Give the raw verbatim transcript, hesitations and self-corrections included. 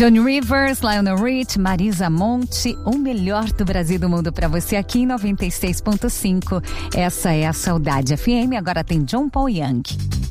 Johnny Rivers, Lionel Rich, Marisa Monte, o melhor do Brasil e do mundo para você aqui em noventa e seis ponto cinco. Essa é a Saudade F M, agora tem John Paul Young.